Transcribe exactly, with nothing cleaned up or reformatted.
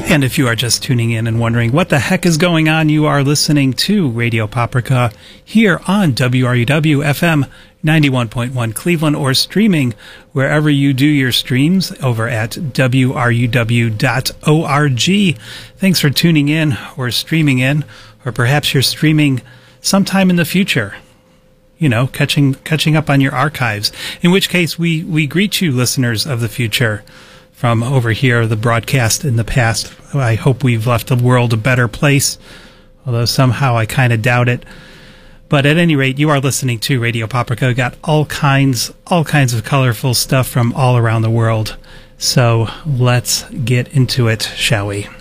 And if you are just tuning in and wondering what the heck is going on, you are listening to Radio Paprika here on W R U W F M ninety-one point one Cleveland, or streaming wherever you do your streams over at W R U W dot org. Thanks for tuning in or streaming in, or perhaps you're streaming sometime in the future. You know, catching catching up on your archives. In which case, we, we greet you, listeners of the future, from over here, the broadcast in the past. I hope we've left the world a better place, although somehow I kind of doubt it. But at any rate, you are listening to Radio Paprika. Got all kinds, all kinds of colorful stuff from all around the world. So let's get into it, shall we?